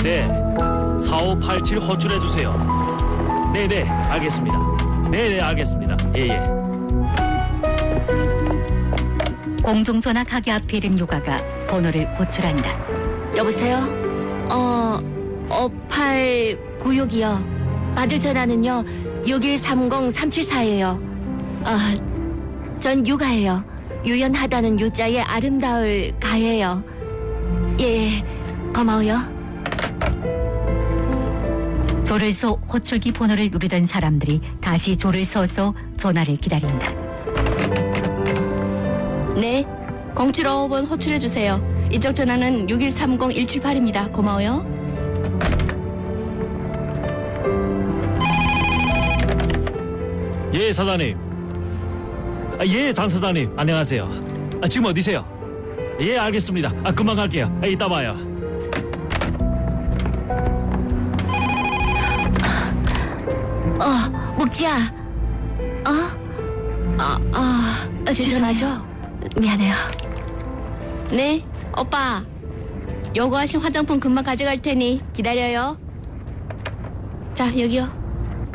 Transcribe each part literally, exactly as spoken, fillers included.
네, 사오팔칠 호출해주세요. 네네, 알겠습니다. 네네, 알겠습니다. 예예. 공중전화 가게 앞에 있는 요가가 번호를 호출한다. 여보세요? 어, 오팔구육이요. 받을 전화는요, 육일삼공 삼칠사예요. 아, 전 유가예요. 유연하다는 유자에 아름다울 가예요. 예, 고마워요. 조를 서 호출기 번호를 누르던 사람들이 다시 조를 서서 전화를 기다린다. 네, 공칠오오 번 호출해주세요. 이쪽 전화는 육일삼공 일칠팔입니다. 고마워요. 예, 사장님. 아, 예, 장 사장님. 안녕하세요. 아, 지금 어디세요? 예, 알겠습니다. 아, 금방 갈게요. 아, 이따 봐요. 어, 묵지야. 어? 아, 아, 제 전화죠? 미안해요. 네, 오빠. 요구하신 화장품 금방 가져갈 테니 기다려요. 자, 여기요.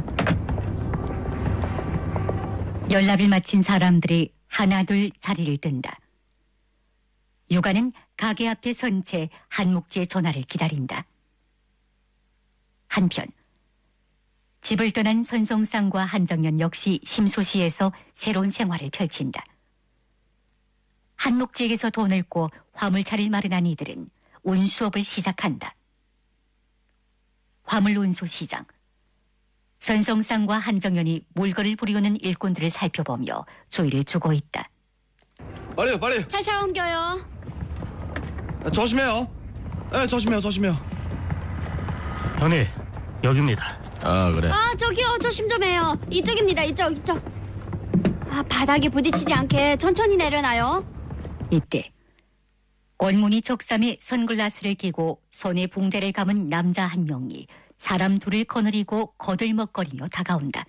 연락을 마친 사람들이 하나둘 자리를 뜬다. 유가는 가게 앞에 선 채 한묵지의 전화를 기다린다. 한편 집을 떠난 선성상과 한정연 역시 심소시에서 새로운 생활을 펼친다. 한묵지에게서 돈을 꿔 화물차를 마련한 이들은 운수업을 시작한다. 화물 운수 시장. 선성상과 한정연이 물건을 부리우는 일꾼들을 살펴보며 조의를 주고 있다. 빨리요, 빨리. 살살 옮겨요. 아, 조심해요. 네, 조심해요, 조심해요. 형님, 여기입니다. 아, 그래. 아, 저기요. 조심 좀 해요. 이쪽입니다. 이쪽, 이쪽. 아, 바닥에 부딪히지 않게 천천히 내려놔요. 이때 꼴무늬 적삼에 선글라스를 끼고 손에 붕대를 감은 남자 한 명이 사람 둘을 거느리고 거들먹거리며 다가온다.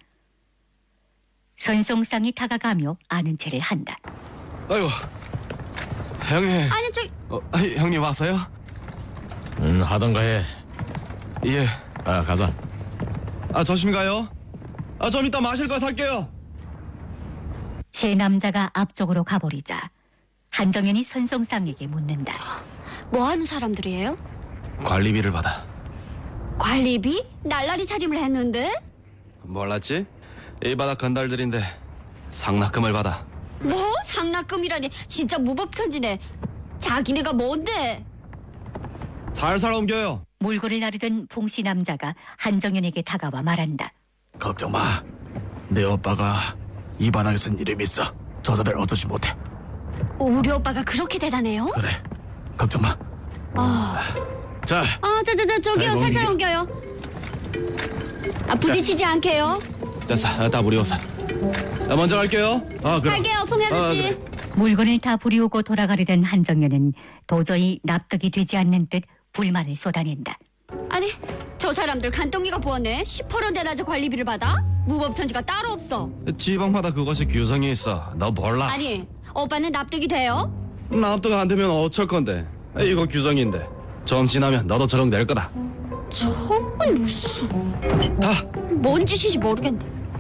선성상이 다가가며 아는 체를 한다. 아이고, 형님. 아니, 저기. 어, 아, 형님 왔어요? 응, 하던가 해. 예. 아, 가자. 아, 조심히 가요. 아, 좀 이따 마실 거 살게요. 세 남자가 앞쪽으로 가버리자 한정연이 선성상에게 묻는다. 뭐 하는 사람들이에요? 관리비를 받아. 관리비? 날라리 차림을 했는데? 몰랐지? 이 바닥 건달들인데 상납금을 받아. 뭐? 상납금이라니. 진짜 무법천지네. 자기네가 뭔데? 살살 옮겨요. 몰골을 나르던 봉씨 남자가 한정연에게 다가와 말한다. 걱정 마. 내 오빠가 이 바닥에선 이름이 있어. 저자들 어쩌지 못해. 우리 오빠가 그렇게 대단해요? 그래. 걱정 마. 아, 자, 아, 저, 저, 저, 저기요. 아이고, 살살 이게- 옮겨요. 아, 부딪히지 않게요. 됐어. 아, 다 우리 옷은. 아, 먼저 갈게요. 아, 그래. 갈게요, 풍 아저씨. 아, 그래. 물건을 다 부리우고 돌아가려던 한정연은 도저히 납득이 되지 않는 듯 불만을 쏟아낸다. 아니, 저 사람들 간덩이가 부었네. 십 원대나 저 관리비를 받아? 무법천지가 따로 없어. 지방마다 그것이 규정이 있어. 너 몰라. 아니, 오빠는 납득이 돼요? 납득 안 되면 어쩔 건데. 아, 이거 규정인데. 좀 지나면 너도 저런 될 거다. 저건 무슨... 다. 뭔 짓인지 모르겠네.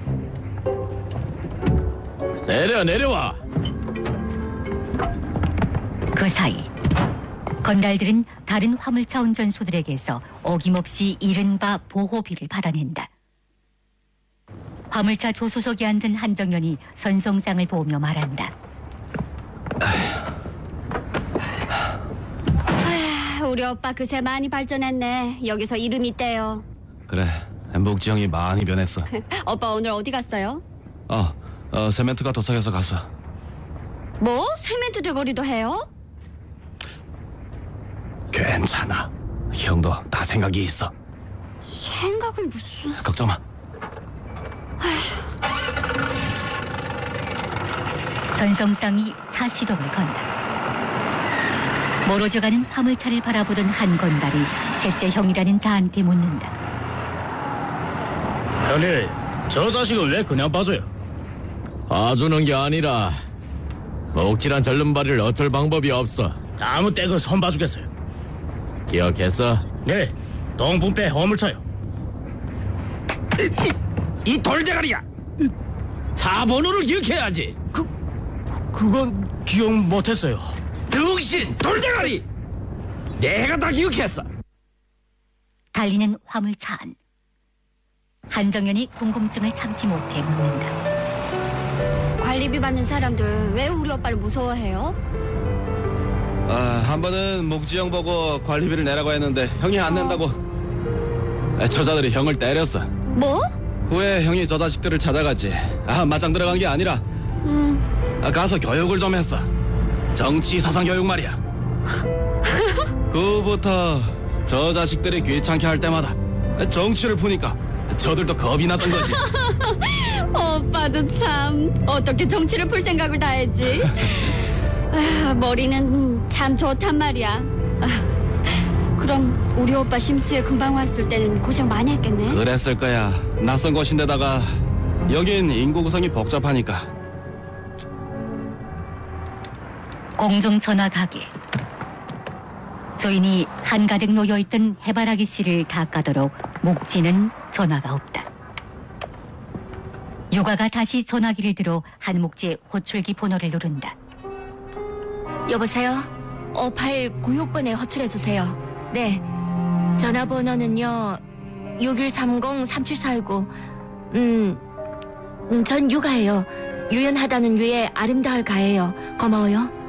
내려, 내려와. 그 사이 건달들은 다른 화물차 운전소들에게서 어김없이 이른바 보호비를 받아낸다. 화물차 조수석에 앉은 한정연이 선성상을 보며 말한다. 아휴, 우리 오빠 그새 많이 발전했네. 여기서 이름 있대요. 그래. 묵지형이 많이 변했어. 오빠 오늘 어디 갔어요? 어, 어, 세멘트가 도착해서 갔어. 뭐? 세멘트 대거리도 해요? 괜찮아. 형도 다 생각이 있어. 생각은 무슨... 걱정 마. 선성상이 차 시동을 건다. 멀어져가는 화물차를 바라보던 한 건달이 셋째 형이라는 자한테 묻는다. 형님, 저 자식을 왜 그냥 봐줘요? 봐주는 게 아니라 목질한 절름발이를 어쩔 방법이 없어. 아무 때그 손 봐주겠어요. 기억했어? 네, 동분배 허물차요. 이, 이 돌대가리야. 차 번호를 기억해야지. 그, 그건 기억 못했어요. 등신 돌대가리. 내가 다 기억했어. 달리는 화물차 안. 한정연이 궁금증을 참지 못해 묻는다. 관리비 받는 사람들 왜 우리 오빠를 무서워해요? 아, 한 번은 목지형 보고 관리비를 내라고 했는데 형이 안 낸다고. 아, 저자들이 형을 때렸어. 뭐? 후에 형이 저 자식들을 찾아갔지. 아, 맞짱 들어간 게 아니라 음, 아, 가서 교육을 좀 했어. 정치 사상 교육 말이야. 그부터 저 자식들이 귀찮게 할 때마다 정치를 푸니까 저들도 겁이 났던 거지. 오빠도 참 어떻게 정치를 풀 생각을 다 했지? 아, 머리는 참 좋단 말이야. 아, 그럼 우리 오빠 심수에 금방 왔을 때는 고생 많이 했겠네. 그랬을 거야. 낯선 곳인데다가 여긴 인구 구성이 복잡하니까. 공중전화 가게. 조인이 한가득 놓여있던 해바라기 씨를 닦아도록 묵지는 전화가 없다. 유가가 다시 전화기를 들어 한 묵지의 호출기 번호를 누른다. 여보세요? 오팔구육 번에 호출해주세요. 네. 전화번호는요, 육일삼공 삼칠사이구. 음, 음, 전 유가예요. 유연하다는 유에 아름다울 가예요. 고마워요.